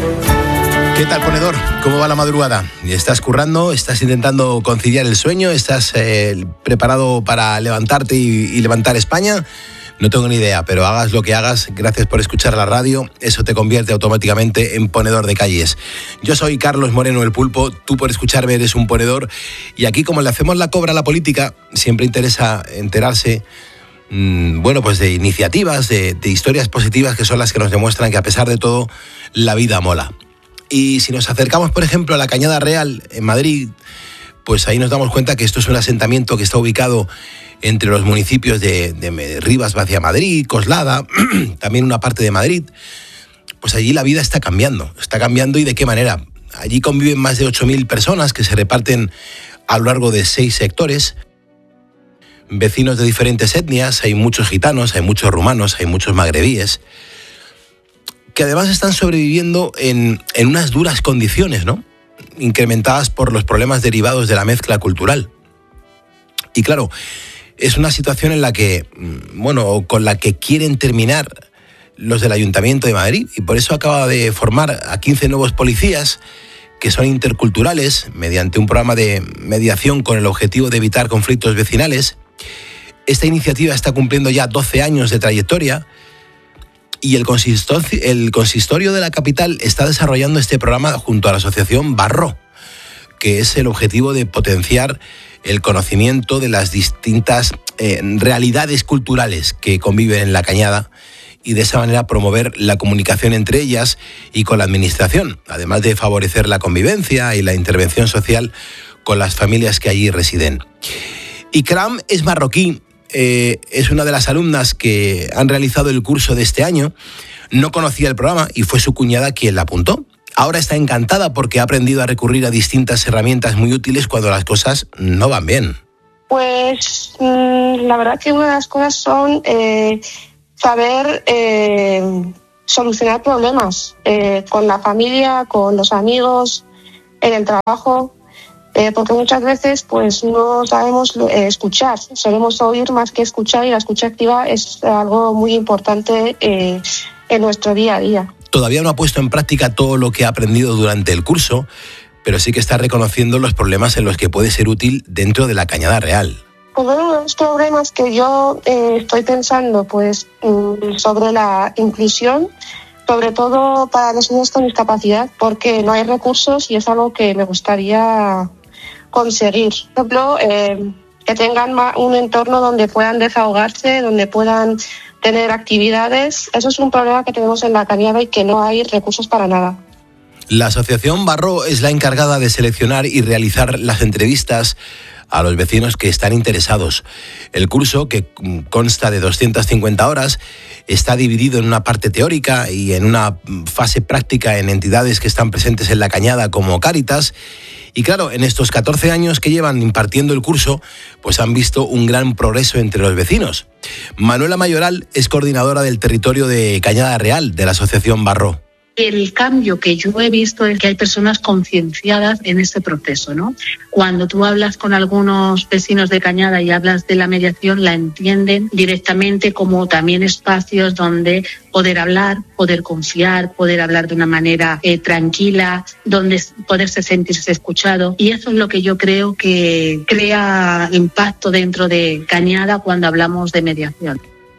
¿Qué tal, ponedor? ¿Cómo va la madrugada? ¿Estás currando? ¿Estás intentando conciliar el sueño? ¿Estás preparado para levantarte y levantar España? No tengo ni idea, pero hagas lo que hagas, gracias por escuchar la radio, eso te convierte automáticamente en ponedor de calles. Yo soy Carlos Moreno el Pulpo, tú por escucharme eres un ponedor, y aquí, como le hacemos la cobra a la política, siempre interesa enterarse pues de iniciativas, de historias positivas, que son las que nos demuestran que a pesar de todo la vida mola. Y si nos acercamos, por ejemplo, a la Cañada Real en Madrid, pues ahí nos damos cuenta que esto es un asentamiento que está ubicado entre los municipios de Rivas hacia Madrid, Coslada, también una parte de Madrid. Pues allí la vida está cambiando y de qué manera. Allí conviven más de 8.000 personas que se reparten a lo largo de 6 sectores, vecinos de diferentes etnias, hay muchos gitanos, hay muchos rumanos, hay muchos magrebíes, que además están sobreviviendo en unas duras condiciones, ¿no? Incrementadas por los problemas derivados de la mezcla cultural. Y claro, es una situación en la que, con la que quieren terminar los del Ayuntamiento de Madrid, y por eso acaba de formar a 15 nuevos policías que son interculturales mediante un programa de mediación con el objetivo de evitar conflictos vecinales. Esta iniciativa está cumpliendo ya 12 años de trayectoria, y el consistorio de la capital está desarrollando este programa junto a la asociación Barro, que es el objetivo de potenciar el conocimiento de las distintas realidades culturales que conviven en la Cañada, y de esa manera promover la comunicación entre ellas y con la administración, además de favorecer la convivencia y la intervención social con las familias que allí residen. Ikram es marroquí. Es una de las alumnas que han realizado el curso de este año. No conocía el programa y fue su cuñada quien la apuntó. Ahora está encantada porque ha aprendido a recurrir a distintas herramientas muy útiles cuando las cosas no van bien. Pues la verdad que una de las cosas son saber solucionar problemas con la familia, con los amigos, en el trabajo. Porque muchas veces pues no sabemos escuchar, solemos oír más que escuchar, y la escucha activa es algo muy importante en nuestro día a día. Todavía no ha puesto en práctica todo lo que ha aprendido durante el curso, pero sí que está reconociendo los problemas en los que puede ser útil dentro de la Cañada Real. Pues uno de los problemas que yo estoy pensando pues sobre la inclusión, sobre todo para los niños con discapacidad, porque no hay recursos y es algo que me gustaría conseguir. Por ejemplo, que tengan un entorno donde puedan desahogarse, donde puedan tener actividades. Eso es un problema que tenemos en la Cañada y que no hay recursos para nada. La asociación Barro es la encargada de seleccionar y realizar las entrevistas a los vecinos que están interesados. El curso, que consta de 250 horas, está dividido en una parte teórica y en una fase práctica en entidades que están presentes en la Cañada como Cáritas. Y claro, en estos 14 años que llevan impartiendo el curso, pues han visto un gran progreso entre los vecinos. Manuela Mayoral es coordinadora del territorio de Cañada Real de la asociación Barro. El cambio que yo he visto es que hay personas concienciadas en este proceso, ¿no? Cuando tú hablas con algunos vecinos de Cañada y hablas de la mediación, la entienden directamente como también espacios donde poder hablar, poder confiar, poder hablar de una manera tranquila, donde poderse sentirse escuchado. Y eso es lo que yo creo que crea impacto dentro de Cañada cuando hablamos de mediación.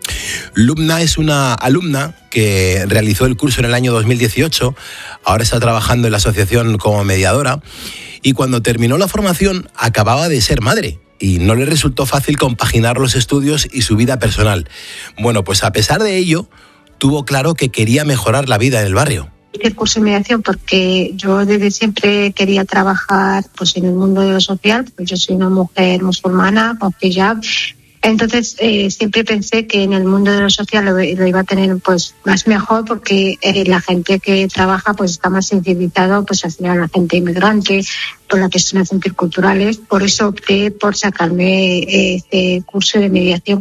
Lumna es una alumna que realizó el curso en el año 2018, ahora está trabajando en la asociación como mediadora, y cuando terminó la formación acababa de ser madre y no le resultó fácil compaginar los estudios y su vida personal. Bueno, pues a pesar de ello, tuvo claro que quería mejorar la vida en el barrio. Hice el curso de mediación porque yo desde siempre quería trabajar pues en el mundo social, pues yo soy una mujer musulmana con hijab. Entonces siempre pensé que en el mundo de lo social lo iba a tener pues más mejor, porque la gente que trabaja pues está más sensibilizado pues hacia la gente inmigrante, por las cuestiones interculturales. Por eso opté por sacarme este curso de mediación.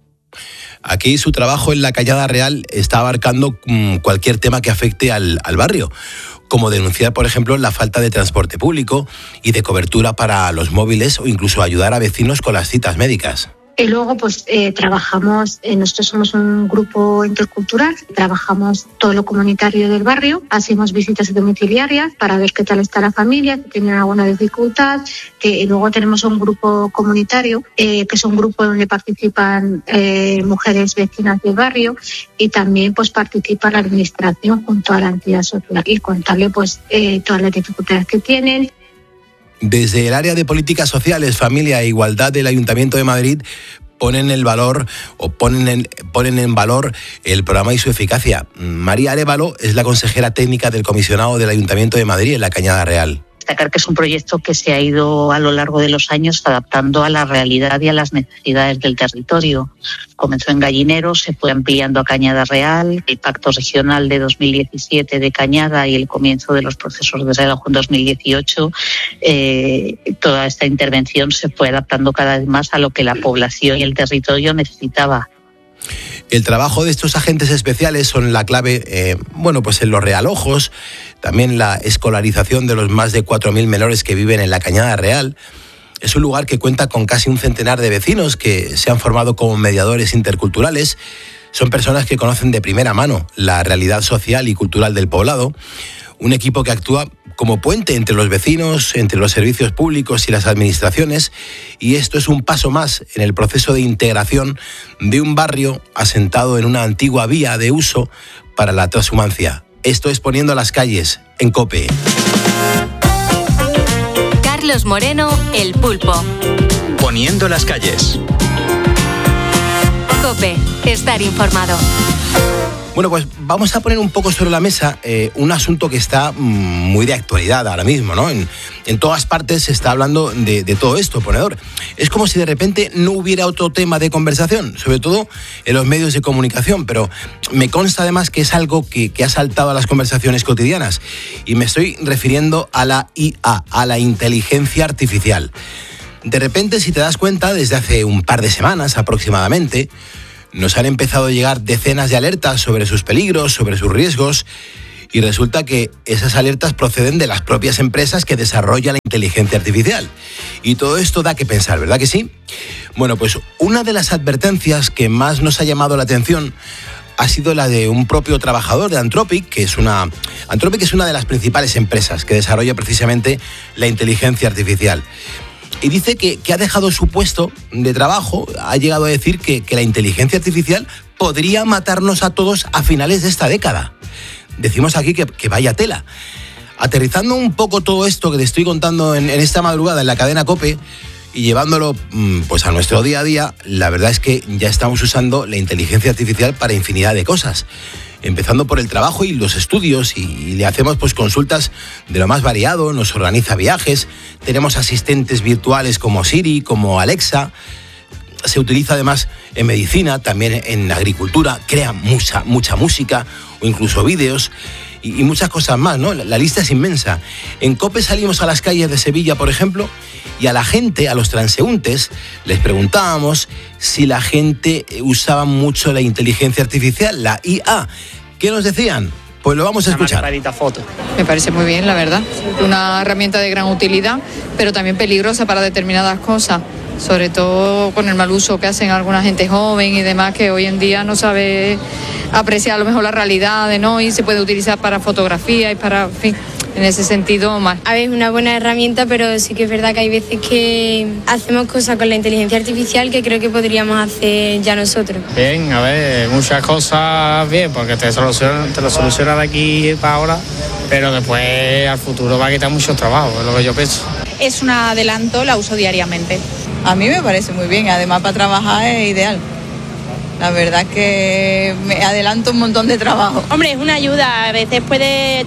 Aquí su trabajo en la Cañada Real está abarcando cualquier tema que afecte al barrio, como denunciar, por ejemplo, la falta de transporte público y de cobertura para los móviles, o incluso ayudar a vecinos con las citas médicas. Y luego pues trabajamos, nosotros somos un grupo intercultural, trabajamos todo lo comunitario del barrio, hacemos visitas domiciliarias para ver qué tal está la familia, si tienen alguna dificultad, y luego tenemos un grupo comunitario, que es un grupo donde participan mujeres vecinas del barrio, y también pues participa la administración junto a la entidad social y contarle pues todas las dificultades que tienen. Desde el área de políticas sociales, familia e igualdad del Ayuntamiento de Madrid ponen en valor el programa y su eficacia. María Arévalo es la consejera técnica del comisionado del Ayuntamiento de Madrid en la Cañada Real. Destacar que es un proyecto que se ha ido a lo largo de los años adaptando a la realidad y a las necesidades del territorio. Comenzó en Gallinero, se fue ampliando a Cañada Real, el Pacto Regional de 2017 de Cañada y el comienzo de los procesos de relajo en 2018. Toda esta intervención se fue adaptando cada vez más a lo que la población y el territorio necesitaba. El trabajo de estos agentes especiales son la clave, pues en los realojos, también la escolarización de los más de 4.000 menores que viven en la Cañada Real. Es un lugar que cuenta con casi un centenar de vecinos que se han formado como mediadores interculturales. Son personas que conocen de primera mano la realidad social y cultural del poblado. Un equipo que actúa como puente entre los vecinos, entre los servicios públicos y las administraciones, y esto es un paso más en el proceso de integración de un barrio asentado en una antigua vía de uso para la transhumancia. Esto es Poniendo las calles, en COPE. Carlos Moreno, El Pulpo. Poniendo las calles. COPE, estar informado. Bueno, pues vamos a poner un poco sobre la mesa un asunto que está muy de actualidad ahora mismo, ¿no? En todas partes se está hablando de todo esto, ponedor. Es como si de repente no hubiera otro tema de conversación, sobre todo en los medios de comunicación, pero me consta además que es algo que ha saltado a las conversaciones cotidianas. Y me estoy refiriendo a la IA, a la inteligencia artificial. De repente, si te das cuenta, desde hace un par de semanas aproximadamente, nos han empezado a llegar decenas de alertas sobre sus peligros, sobre sus riesgos, y resulta que esas alertas proceden de las propias empresas que desarrollan la inteligencia artificial. Y todo esto da que pensar, ¿verdad que sí? Bueno, pues una de las advertencias que más nos ha llamado la atención ha sido la de un propio trabajador de Anthropic, que es una de las principales empresas que desarrolla precisamente la inteligencia artificial. Y dice que ha dejado su puesto de trabajo, ha llegado a decir que la inteligencia artificial podría matarnos a todos a finales de esta década. Decimos aquí que vaya tela. Aterrizando un poco todo esto que te estoy contando en esta madrugada en la cadena COPE y llevándolo pues a nuestro día a día, la verdad es que ya estamos usando la inteligencia artificial para infinidad de cosas. Empezando por el trabajo y los estudios, y le hacemos pues consultas de lo más variado, nos organiza viajes, tenemos asistentes virtuales como Siri, como Alexa, se utiliza además en medicina, también en agricultura, crea mucha música o incluso vídeos y muchas cosas más, ¿no? La lista es inmensa. En COPE salimos a las calles de Sevilla, por ejemplo, y a la gente, a los transeúntes, les preguntábamos si la gente usaba mucho la inteligencia artificial, la IA. ¿Qué nos decían? Pues lo vamos a escuchar. Foto. Me parece muy bien, la verdad. Una herramienta de gran utilidad, pero también peligrosa para determinadas cosas. Sobre todo con el mal uso que hacen alguna gente joven y demás, que hoy en día no sabe apreciar a lo mejor la realidad, ¿no? Y se puede utilizar para fotografía y para, en fin, en ese sentido mal. A ver, es una buena herramienta, pero sí que es verdad que hay veces que hacemos cosas con la inteligencia artificial que creo que podríamos hacer ya nosotros. Bien, a ver, muchas cosas bien, porque te lo soluciona de aquí para ahora, pero después al futuro va a quitar mucho trabajo, es lo que yo pienso. Es un adelanto, la uso diariamente. A mí me parece muy bien, además para trabajar es ideal. La verdad es que me adelanto un montón de trabajo. Hombre, es una ayuda, a veces puede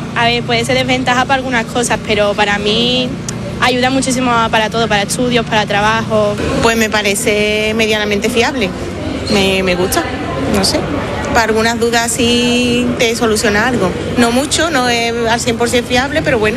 ser desventaja para algunas cosas, pero para mí ayuda muchísimo para todo, para estudios, para trabajo. Pues me parece medianamente fiable, me gusta, no sé. Para algunas dudas sí te soluciona algo. No mucho, no es al 100% fiable, pero bueno.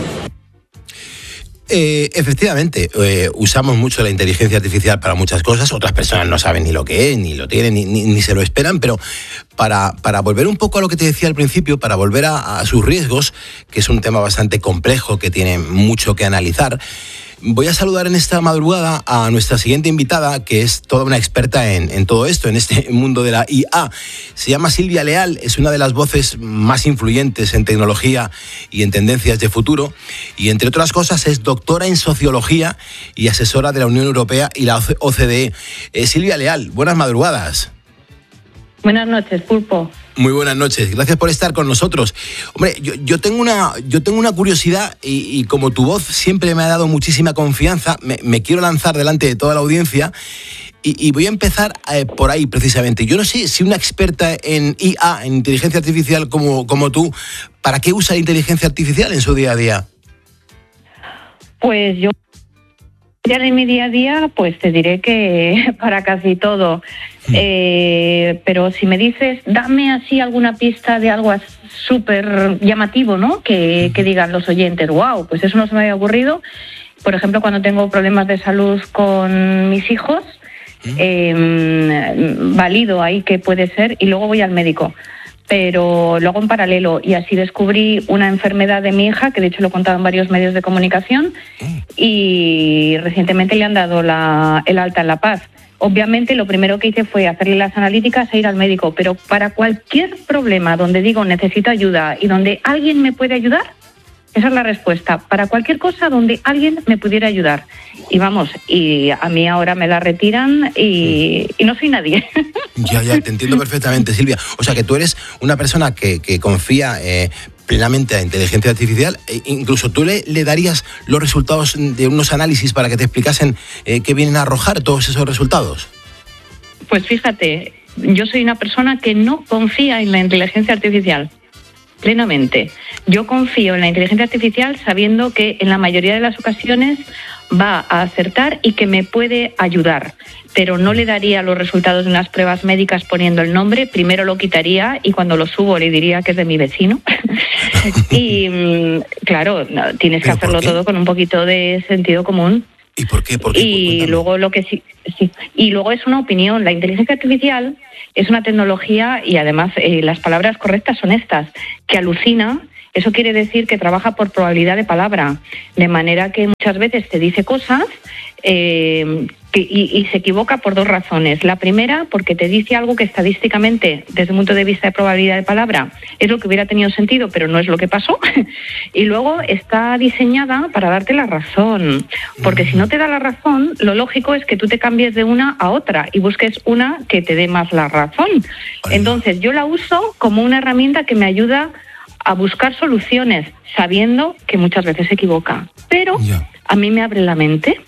Efectivamente, usamos mucho la inteligencia artificial para muchas cosas. Otras personas no saben ni lo que es, ni lo tienen, ni se lo esperan, pero para volver un poco a lo que te decía al principio, para volver a sus riesgos, que es un tema bastante complejo, que tiene mucho que analizar, Voy a saludar en esta madrugada a nuestra siguiente invitada, que es toda una experta en todo esto, en este mundo de la IA. Se llama Silvia Leal, es una de las voces más influyentes en tecnología y en tendencias de futuro, y entre otras cosas es doctora en sociología y asesora de la Unión Europea y la OCDE. Silvia Leal, buenas madrugadas. Buenas noches, Pulpo. Muy buenas noches, gracias por estar con nosotros. Hombre, yo tengo una curiosidad y como tu voz siempre me ha dado muchísima confianza, me quiero lanzar delante de toda la audiencia y voy a empezar por ahí precisamente. Yo no sé si una experta en IA, en inteligencia artificial como tú, ¿para qué usa la inteligencia artificial en su día a día? Pues yo ya en mi día a día, pues te diré que para casi todo. Pero si me dices, dame así alguna pista de algo súper llamativo, ¿no? Que digan los oyentes, wow, pues eso no se me había ocurrido. Por ejemplo, cuando tengo problemas de salud con mis hijos, valido ahí que puede ser y luego voy al médico. Pero lo hago en paralelo y así descubrí una enfermedad de mi hija, que de hecho lo he contado en varios medios de comunicación, y recientemente le han dado el alta en La Paz. Obviamente lo primero que hice fue hacerle las analíticas e ir al médico, pero para cualquier problema donde digo necesito ayuda y donde alguien me puede ayudar, esa es la respuesta. Para cualquier cosa donde alguien me pudiera ayudar. Y vamos, y a mí ahora me la retiran y no soy nadie. Ya, te entiendo perfectamente, Silvia. O sea, que tú eres una persona que confía plenamente a la inteligencia artificial. Incluso tú le darías los resultados de unos análisis para que te explicasen qué vienen a arrojar todos esos resultados. Pues fíjate, yo soy una persona que no confía en la inteligencia artificial. Plenamente. Yo confío en la inteligencia artificial sabiendo que en la mayoría de las ocasiones va a acertar y que me puede ayudar, pero no le daría los resultados de unas pruebas médicas poniendo el nombre. Primero lo quitaría y cuando lo subo le diría que es de mi vecino. Y claro, tienes que hacerlo todo con un poquito de sentido común. ¿Y por qué? Y luego lo que sí. Y luego es una opinión. La inteligencia artificial es una tecnología y además las palabras correctas son estas, que alucina. Eso quiere decir que trabaja por probabilidad de palabra, de manera que muchas veces te dice cosas y se equivoca por dos razones. La primera, porque te dice algo que estadísticamente, desde el punto de vista de probabilidad de palabra, es lo que hubiera tenido sentido, pero no es lo que pasó. Y luego está diseñada para darte la razón, porque si no te da la razón, lo lógico es que tú te cambies de una a otra y busques una que te dé más la razón. Entonces yo la uso como una herramienta que me ayuda a buscar soluciones, sabiendo que muchas veces se equivoca. Pero a mí me abre la mente.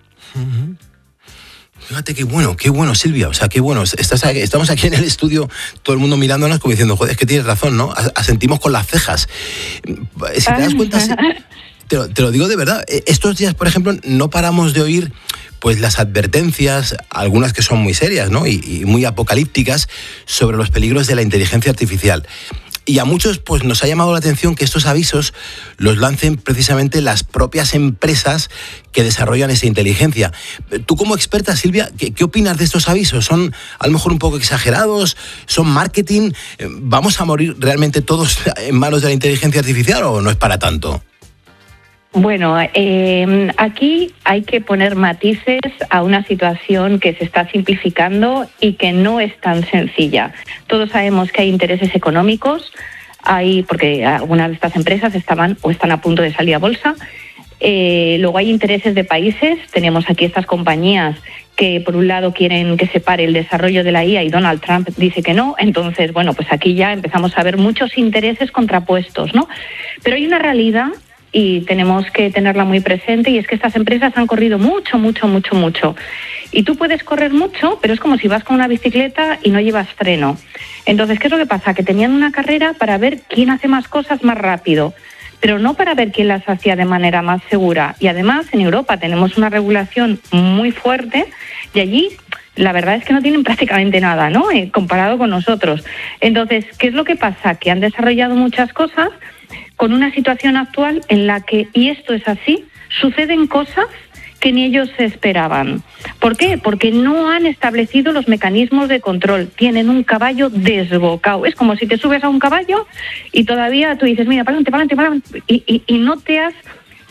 Fíjate qué bueno, Silvia. O sea, qué bueno. Estamos aquí en el estudio, todo el mundo mirándonos como diciendo, joder, es que tienes razón, ¿no? Asentimos con las cejas. Si te das cuenta, te lo digo de verdad. Estos días, por ejemplo, no paramos de oír pues las advertencias, algunas que son muy serias, ¿no? Y muy apocalípticas, sobre los peligros de la inteligencia artificial. Y a muchos pues nos ha llamado la atención que estos avisos los lancen precisamente las propias empresas que desarrollan esa inteligencia. Tú como experta, Silvia, ¿qué opinas de estos avisos? ¿Son a lo mejor un poco exagerados? ¿Son marketing? ¿Vamos a morir realmente todos en manos de la inteligencia artificial o no es para tanto? Bueno, aquí hay que poner matices a una situación que se está simplificando y que no es tan sencilla. Todos sabemos que hay intereses económicos, porque algunas de estas empresas están a punto de salir a bolsa. Luego hay intereses de países. Tenemos aquí estas compañías que por un lado quieren que se pare el desarrollo de la IA y Donald Trump dice que no. Entonces, bueno, pues aquí ya empezamos a ver muchos intereses contrapuestos, ¿no? Pero hay una realidad y tenemos que tenerla muy presente, y es que estas empresas han corrido mucho. Y tú puedes correr mucho, pero es como si vas con una bicicleta y no llevas freno. Entonces, ¿qué es lo que pasa? Que tenían una carrera para ver quién hace más cosas más rápido, pero no para ver quién las hacía de manera más segura. Y además, en Europa tenemos una regulación muy fuerte y allí la verdad es que no tienen prácticamente nada, ¿no? Comparado con nosotros. Entonces, ¿qué es lo que pasa? Que han desarrollado muchas cosas con una situación actual en la que, y esto es así, suceden cosas que ni ellos se esperaban. ¿Por qué? Porque no han establecido los mecanismos de control. Tienen un caballo desbocado. Es como si te subes a un caballo y todavía tú dices, mira, para adelante, y no te has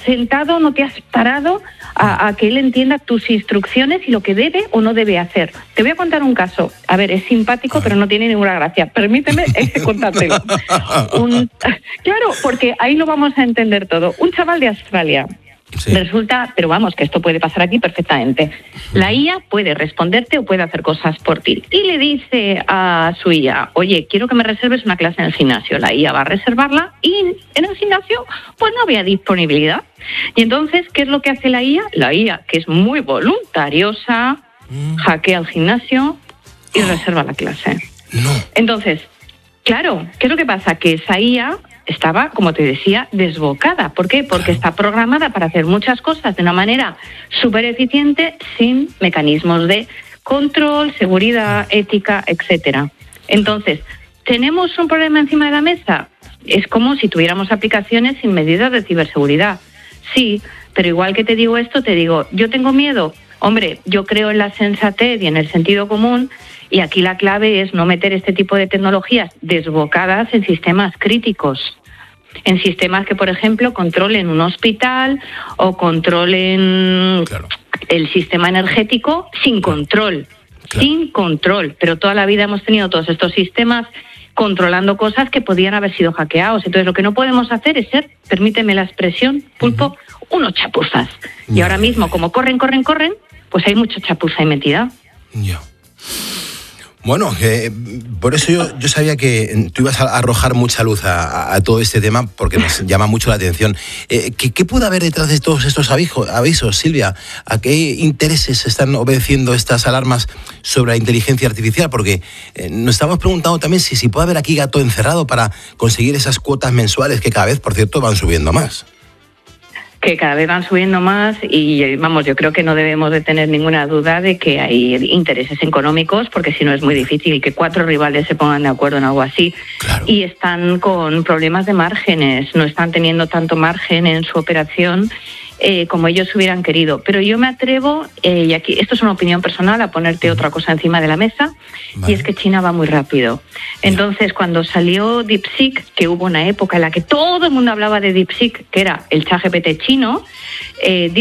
sentado, no te has parado a que él entienda tus instrucciones y lo que debe o no debe hacer. Te voy a contar un caso. A ver, es simpático, pero no tiene ninguna gracia. Permíteme contártelo. Claro, porque ahí lo vamos a entender todo. Un chaval de Australia. Sí. Resulta, pero vamos, que esto puede pasar aquí perfectamente. La IA puede responderte o puede hacer cosas por ti. Y le dice a su IA, oye, quiero que me reserves una clase en el gimnasio. La IA va a reservarla y en el gimnasio pues no había disponibilidad. Y entonces, ¿qué es lo que hace la IA? La IA, que es muy voluntariosa, hackea el gimnasio y reserva la clase. No. Entonces, claro, ¿qué es lo que pasa? Que esa IA estaba, como te decía, desbocada. ¿Por qué? Porque está programada para hacer muchas cosas de una manera súper eficiente sin mecanismos de control, seguridad, ética, etcétera. Entonces, ¿tenemos un problema encima de la mesa? Es como si tuviéramos aplicaciones sin medidas de ciberseguridad. Sí, pero igual que te digo esto, te digo, ¿yo tengo miedo? Hombre, yo creo en la sensatez y en el sentido común. Y aquí la clave es no meter este tipo de tecnologías desbocadas en sistemas críticos, en sistemas que, por ejemplo, controlen un hospital o controlen el sistema energético sin control, sin control. Pero toda la vida hemos tenido todos estos sistemas controlando cosas que podían haber sido hackeados. Entonces, lo que no podemos hacer es ser, permíteme la expresión, pulpo, unos chapuzas. Y ahora mismo, como corren, pues hay mucha chapuza y metida. Bueno, por eso yo sabía que tú ibas a arrojar mucha luz a todo este tema, porque nos llama mucho la atención. ¿Qué puede haber detrás de todos estos avisos, Silvia? ¿A qué intereses están obedeciendo estas alarmas sobre la inteligencia artificial? Porque nos estamos preguntando también si puede haber aquí gato encerrado para conseguir esas cuotas mensuales que cada vez, por cierto, van subiendo más. Que cada vez van subiendo más y, vamos, yo creo que no debemos de tener ninguna duda de que hay intereses económicos, porque si no es muy difícil que 4 rivales se pongan de acuerdo en algo así. Claro. Y están con problemas de márgenes, no están teniendo tanto margen en su operación como ellos hubieran querido. Pero yo me atrevo, y aquí esto es una opinión personal, a ponerte otra cosa encima de la mesa, y es que China va muy rápido. Entonces, cuando salió DeepSeek, que hubo una época en la que todo el mundo hablaba de DeepSeek, que era el ChatGPT chino,